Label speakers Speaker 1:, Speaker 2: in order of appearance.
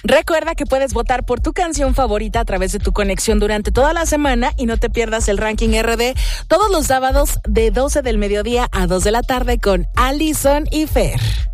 Speaker 1: Recuerda que puedes votar por tu canción favorita a través de tu conexión durante toda la semana y no te pierdas el ranking RD todos los sábados de 12 del mediodía a 2 de la tarde con Alison y Fer.